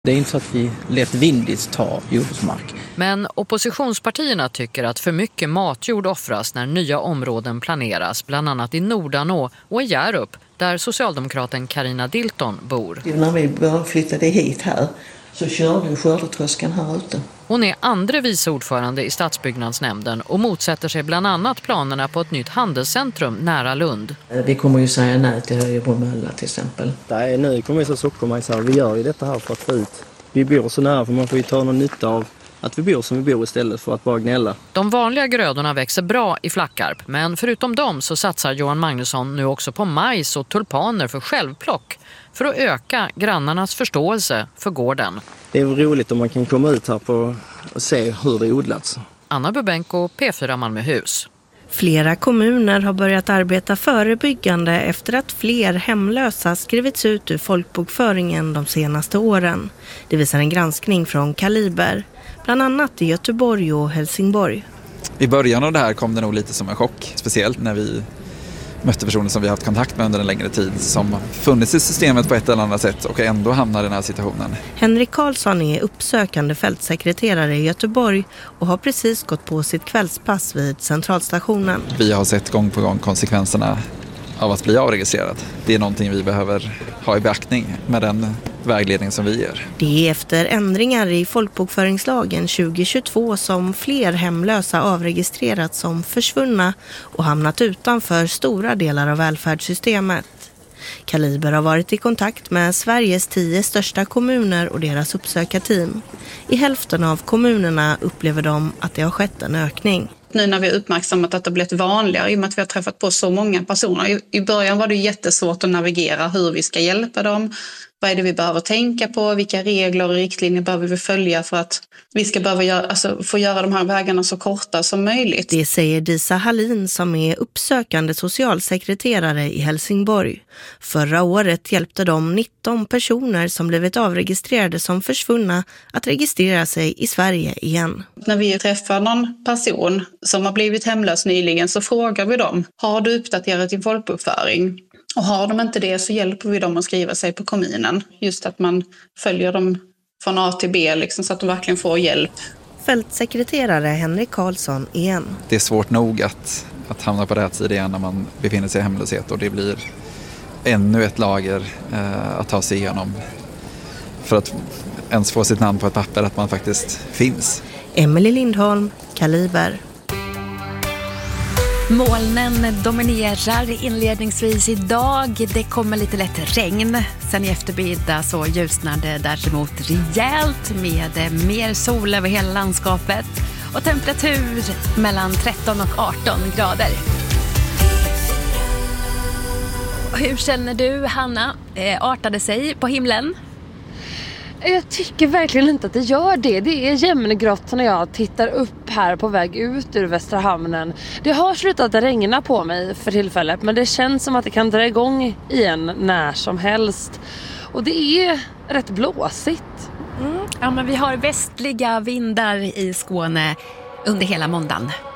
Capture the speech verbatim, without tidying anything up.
Det är inte så att vi lätt vindigt tar jordbruksmark. Men oppositionspartierna tycker att för mycket matjord offras när nya områden planeras, bland annat i Nordanå och i Hjärup, där socialdemokraten Carina Dilton bor. När vi började flyttade hit här så körde vi skördetröskan här ute. Hon är andre vice ordförande i stadsbyggnadsnämnden och motsätter sig bland annat planerna på ett nytt handelscentrum nära Lund. Vi kommer ju säga nej till Höjebromölla till exempel. Nej, nu kommer vi så sockermajsar. Vi gör ju detta här för att få ut. Vi bor så nära för man får ju ta någon nytta av att vi bor som vi bor istället för att bara gnälla. De vanliga grödorna växer bra i Flackarp, men förutom dem så satsar Johan Magnusson nu också på majs och tulpaner för självplock för att öka grannarnas förståelse för gården. Det är roligt om man kan komma ut här på och se hur det odlats. Anna Bubenko, P fyra Malmöhus. Flera kommuner har börjat arbeta förebyggande efter att fler hemlösa skrivits ut ur folkbokföringen de senaste åren. Det visar en granskning från Kaliber, bland annat i Göteborg och Helsingborg. I början av det här kom det nog lite som en chock, speciellt när vi mötte personer som vi haft kontakt med under en längre tid som funnits i systemet på ett eller annat sätt och ändå hamnar i den här situationen. Henrik Karlsson är uppsökande fältsekreterare i Göteborg och har precis gått på sitt kvällspass vid centralstationen. Vi har sett gång på gång konsekvenserna av att bli avregistrerad. Det är någonting vi behöver ha i beaktning med den vägledning som vi ger. Det är efter ändringar i folkbokföringslagen tjugo tjugotvå som fler hemlösa avregistrerats som försvunna och hamnat utanför stora delar av välfärdssystemet. Kaliber har varit i kontakt med Sveriges tio största kommuner och deras uppsökarteam. I hälften av kommunerna upplever de att det har skett en ökning. Nu när vi har uppmärksammat att det blivit vanligare i och med att vi har träffat på så många personer. I början var det jättesvårt att navigera hur vi ska hjälpa dem. Vad är det vi behöver tänka på? Vilka regler och riktlinjer behöver vi följa för att vi ska behöva göra, alltså, få göra de här vägarna så korta som möjligt? Det säger Disa Hallin som är uppsökande socialsekreterare i Helsingborg. Förra året hjälpte de nitton personer som blivit avregistrerade som försvunna att registrera sig i Sverige igen. När vi träffar någon person som har blivit hemlös nyligen så frågar vi dem: har du uppdaterat din folkbokföring? Och har de inte det så hjälper vi dem att skriva sig på kommunen. Just att man följer dem från A till B liksom, så att de verkligen får hjälp. Fältsekreterare Henrik Karlsson igen. Det är svårt nog att, att hamna på rätt sida igen när man befinner sig i hemlöshet och det blir ännu ett lager eh, att ta sig igenom för att ens få sitt namn på ett papper att man faktiskt finns. Emelie Lindholm, Kaliber. Molnen dominerar inledningsvis idag. Det kommer lite lätt regn. Sen i eftermiddag så ljusnar det däremot rejält med mer sol över hela landskapet. Och temperatur mellan tretton och arton grader. Hur känner du, Hanna? Eh, artade sig på himlen? Jag tycker verkligen inte att det gör det. Det är jämngrått när jag tittar upp här på väg ut ur Västra hamnen. Det har slutat regna på mig för tillfället, men det känns som att det kan dra igång igen när som helst. Och det är rätt blåsigt. Mm. Ja, men vi har västliga vindar i Skåne under hela måndagen.